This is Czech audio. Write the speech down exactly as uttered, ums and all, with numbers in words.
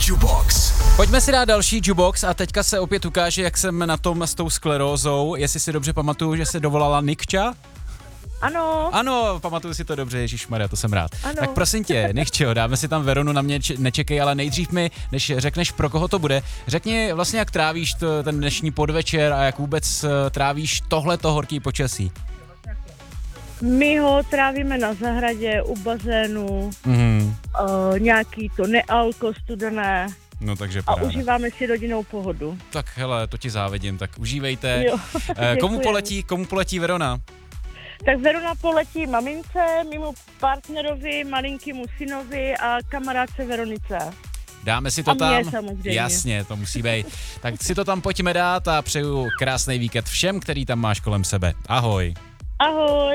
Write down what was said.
Jukebox. Pojďme si dát další jukebox a teďka se opět ukáže, jak jsem na tom s tou sklerózou. Jestli si dobře pamatuju, že se dovolala Nikča? Ano. Ano, pamatuju si to dobře, ježišmarja, to jsem rád. Ano. Tak prosím tě, Nikčo, dáme si tam Veronu, na mě č- nečekej, ale nejdřív mi, než řekneš, pro koho to bude, řekni vlastně, jak trávíš to, ten dnešní podvečer a jak vůbec uh, trávíš tohleto horký počasí. My ho trávíme na zahradě, u bazénu, Mhm. uh, nějaký to nealko studené No takže a paráda. užíváme si rodinnou pohodu. Tak hele, to ti závidím, tak užívejte. Jo, Eh, komu děkujem. poletí, komu poletí Verona? Tak Verona poletí mamince, mému partnerovi, malinkému synovi a kamarádce Veronice. Dáme si to A mě tam. samozřejmě. Jasně, to musí být. Tak si to tam pojďme dát a přeju krásný víkend všem, který tam máš kolem sebe. Ahoj. Ahoj.